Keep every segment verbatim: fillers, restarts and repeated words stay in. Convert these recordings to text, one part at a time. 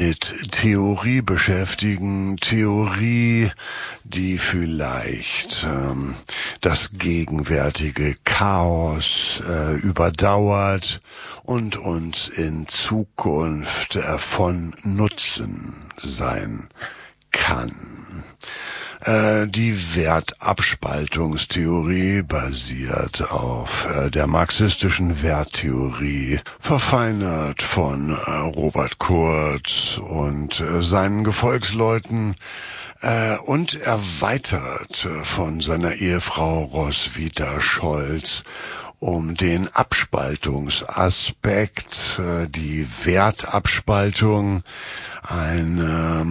mit Theorie beschäftigen. Theorie, die vielleicht ähm, das gegenwärtige Chaos äh, überdauert und uns in Zukunft äh, von Nutzen sein kann. Äh, die Wertabspaltungstheorie basiert auf äh, der marxistischen Werttheorie, verfeinert von äh, Robert Kurz und äh, seinen Gefolgsleuten äh, und erweitert äh, von seiner Ehefrau Roswitha Scholz um den Abspaltungsaspekt, äh, die Wertabspaltung, ein äh,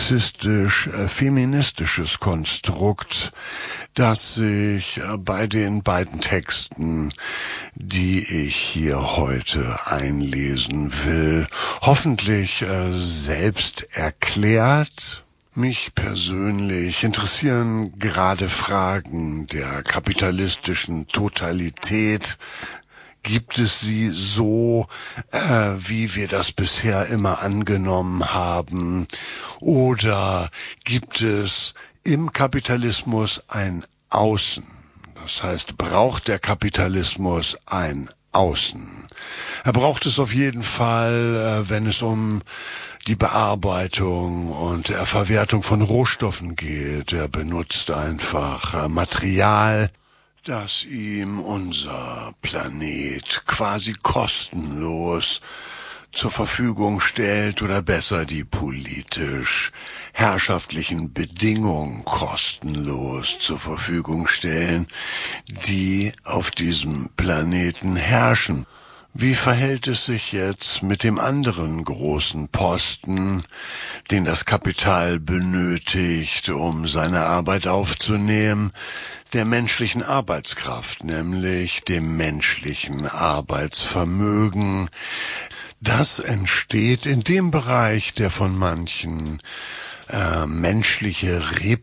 marxistisch-feministisches Konstrukt, das sich äh, bei den beiden Texten, die ich hier heute einlesen will, hoffentlich äh, selbst erklärt. Mich persönlich interessieren gerade Fragen der kapitalistischen Totalität. Gibt es sie so, äh, wie wir das bisher immer angenommen haben? Oder gibt es im Kapitalismus ein Außen? Das heißt, braucht der Kapitalismus ein Außen? Er braucht es auf jeden Fall, äh, wenn es um die Bearbeitung und der Verwertung von Rohstoffen geht. Er benutzt einfach äh, Material, das ihm unser Planet quasi kostenlos zur Verfügung stellt, oder besser die politisch herrschaftlichen Bedingungen kostenlos zur Verfügung stellen, die auf diesem Planeten herrschen. Wie verhält es sich jetzt mit dem anderen großen Posten, den das Kapital benötigt, um seine Arbeit aufzunehmen, der menschlichen Arbeitskraft, nämlich dem menschlichen Arbeitsvermögen? Das entsteht in dem Bereich, der von manchen äh, menschliche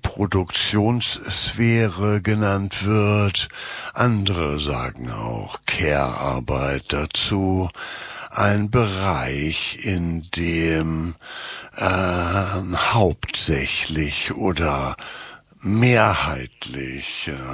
Reproduktionssphäre genannt wird. Andere sagen auch Care-Arbeit dazu. Ein Bereich, in dem äh, hauptsächlich oder mehrheitlich äh,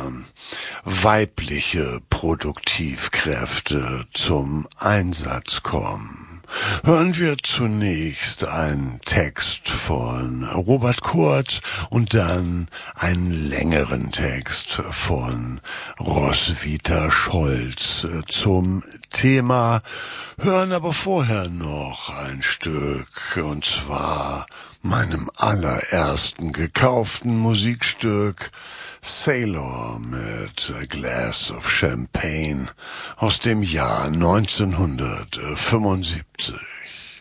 weibliche Produktivkräfte zum Einsatz kommen. Hören wir zunächst einen Text von Robert Kurz und dann einen längeren Text von Roswitha Scholz zum Thema, hören aber vorher noch ein Stück, und zwar meinem allerersten gekauften Musikstück, Sailor mit A Glass of Champagne aus dem Jahr neunzehnhundertfünfundsiebzig.